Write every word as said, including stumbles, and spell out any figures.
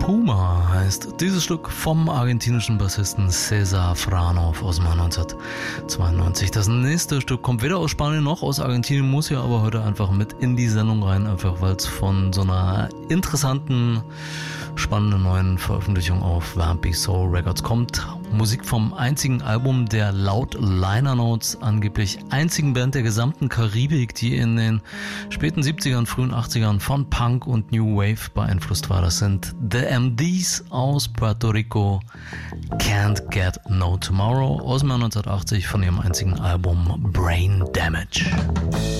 Puma heißt dieses Stück vom argentinischen Bassisten César Franov aus dem Jahr neunzehnhundertzweiundneunzig. Das nächste Stück kommt weder aus Spanien noch aus Argentinien, muss ja aber heute einfach mit in die Sendung rein, einfach weil es von so einer interessanten, spannenden neuen Veröffentlichung auf Vampy Soul Records kommt. Musik vom einzigen Album der laut Liner Notes angeblich einzigen Band der gesamten Karibik, die in den späten siebzigern, frühen achtzigern von Punk und New Wave beeinflusst war. Das sind The M Ds aus Puerto Rico, Can't Get No Tomorrow aus dem Jahr neunzehnhundertachtzig von ihrem einzigen Album Brain Damage.